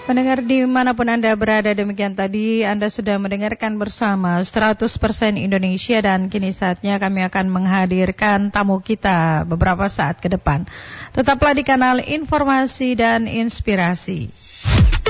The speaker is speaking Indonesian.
Pendengar dimanapun Anda berada, demikian tadi Anda sudah mendengarkan bersama 100% Indonesia, dan kini saatnya kami akan menghadirkan tamu kita beberapa saat ke depan. Tetaplah di kanal Informasi dan Inspirasi.